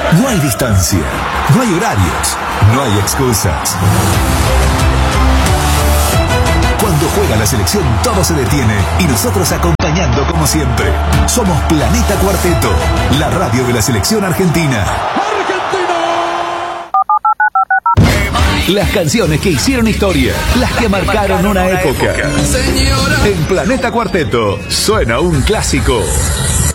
No hay distancia, no hay horarios, no hay excusas. Cuando juega la selección todo se detiene y nosotros acompañando como siempre. Somos Planeta Cuarteto, la radio de la selección argentina. Las canciones que hicieron historia, las que marcaron una época. En Planeta Cuarteto suena un clásico.